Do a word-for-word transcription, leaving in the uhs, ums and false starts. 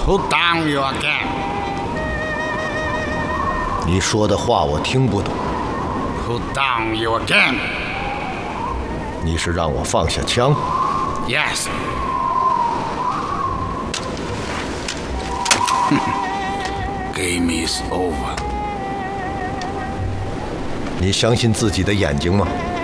Put down your gun. 你说的话我听不懂。 Put down your gun. 你是让我放下枪 Yes. Game is over. 你相信自己的眼睛吗？